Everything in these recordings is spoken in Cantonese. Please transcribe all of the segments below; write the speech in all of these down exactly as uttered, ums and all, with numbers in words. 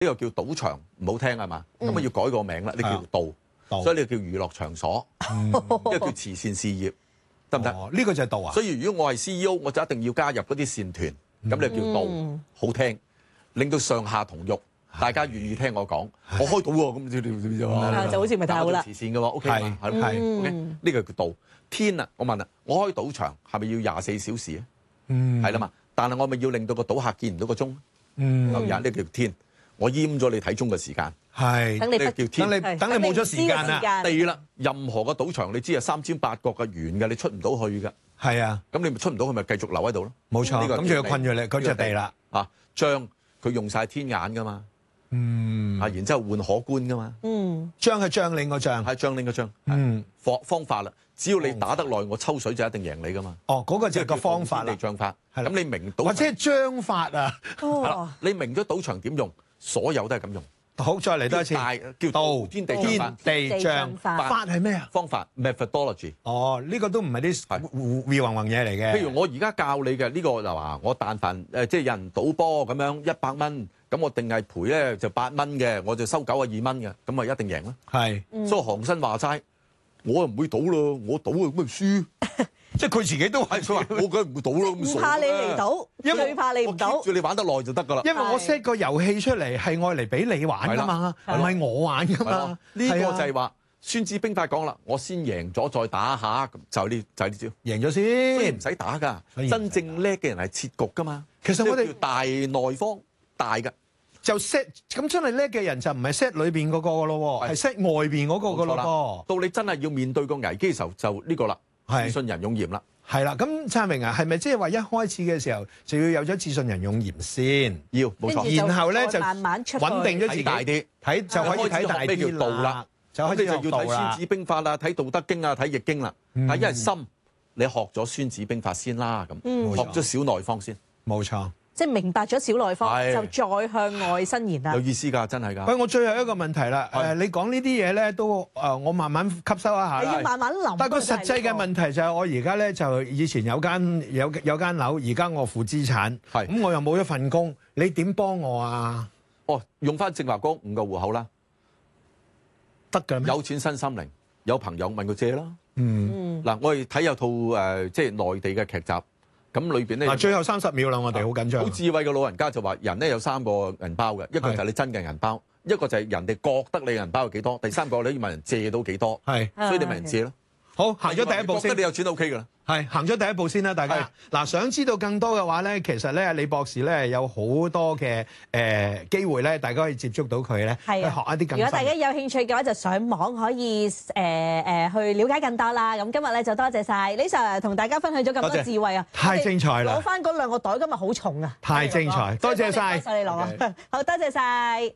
個叫賭場唔好聽係嘛？咁啊要改個名啦，你叫道，所以你叫娛樂場所，呢個叫慈善事業，得唔得？ 呢個就係道啊！ 所以如果我係 C E O，我就一定要加入嗰啲善團，咁你叫道，好聽，令到上下同欲，大家願意聽我講，我開賭喎，咁點點點就好似咪太好啦。 慈善嘅喎 ，OK 係係 OK，呢個叫道。天啊，我問啦，我開賭場係咪要廿四小時啊？嗯，係啦嘛，但係我咪要令到個賭客見唔到個鐘？嗯，有人呢叫天。我閹咗你睇鐘嘅時間， 係等你叫天， 等你等你冇咗時間啦。 地啦，任何個賭場你知係三尖八角嘅圓嘅，你出唔到去㗎。 係啊， 咁你咪出唔到去，咪繼續留喺度咯。 冇錯，咁就要困住你嗰隻地啦。 啊，張佢用晒天眼㗎嘛， 嗯， 啊，然之後換可觀㗎嘛， 嗯， 張係將領個將， 係將領個將， 嗯， 方方法啦，只要你打得耐，我抽水就一定贏你㗎嘛。 哦，嗰個就係個方法啦， 將法， 係啦， 咁你明賭或者係章法啊， 哦， 係啦，你明咗賭場點用，所有都係咁用。 好，再嚟多一次， 大叫道天地天地將法，法係咩啊？ 方法 methodology。 哦，呢個都唔係啲胡混混嘢嚟嘅。 譬如我而家教你嘅呢個就話，我但凡誒即係有人賭波咁樣一百蚊，咁我定係賠咧就八蚊嘅，我就收九啊二蚊嘅，咁啊一定贏啦。 係， 所以韓生話齋，我又唔會賭咯，我賭啊咁咪輸。 即係佢自己都係， 佢話我梗係唔會賭咯，咁唔怕你嚟賭，因為最怕你唔賭。 住你玩得耐就得㗎啦。 因為我 set 個遊戲出嚟係愛嚟俾你玩㗎嘛，唔係我玩㗎嘛。 呢個就係話《孫子兵法》講啦，我先贏咗再打下，就呢就呢招。 贏咗先， 所以唔使打㗎。真正叻嘅人係設局㗎嘛。 其實我哋大內方大㗎。 就 set 咁真係叻嘅人就唔係 set 裏邊嗰個㗎咯，係 set 外邊嗰個㗎咯。 到你真係要面對個危機嘅時候，就呢個啦。 係自信人勇嚴啦， 係啦。咁燦榮啊，係咪即係話一開始嘅時候就要有咗自信人勇嚴先？ 要冇錯。 然後咧就慢慢出穩定咗自己大啲， 睇就可以睇大啲啦。就開始就要睇《孫子兵法》啦，睇《道德經》啊，睇《易經》啦。但係因為深，你學咗《孫子兵法》先啦，咁學咗小內方先。 冇錯。 即係明白咗小內方，就再向外伸延啦。 有意思㗎，真係㗎。 喂，我最後一個問題啦。誒，你講呢啲嘢咧，都誒，我慢慢吸收一下啦。 你要慢慢諗。 但係個實際嘅問題就係，我而家咧就以前有間有有間樓，而家我負資產，咁我又冇一份工，你點幫我啊？ 哦，用翻正話嗰五個戶口啦， 得㗎咩？ 有錢新心靈，有朋友問佢借啦。 嗯。 嗱，我哋睇有套誒，即係內地嘅劇集。咁裏邊咧， 嗱，最後三十秒啦，我哋好緊張。 好智慧嘅老人家就話：人咧有三個銀包嘅，一個就係你真嘅銀包，一個就係人哋覺得你銀包有幾多，第三個你要問人借到幾多。係，所以你問人借咯。好，行咗第一步先。覺得你有錢 OK 㗎啦。係，行咗第一步先啦，大家。嗱，想知道更多嘅話咧，其實咧李博士咧有好多嘅誒機會咧，大家可以接觸到佢咧，去學一啲更。如果大家有興趣嘅話，就上網可以誒誒去了解更多啦。咁今日咧就多謝曬李 Sir 同大家分享咗咁多智慧啊！太精彩啦！攞翻嗰兩個袋今日好重啊！太精彩，多謝曬。多謝你攞啊！好多謝曬。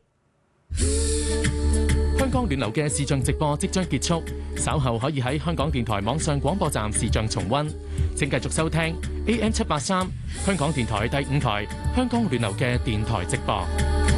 香港暖流嘅視像直播即將結束，稍後可以喺香港電台網上廣播站視像重溫。請繼續收聽 A M 七八三香港電台第五台香港暖流嘅電台直播。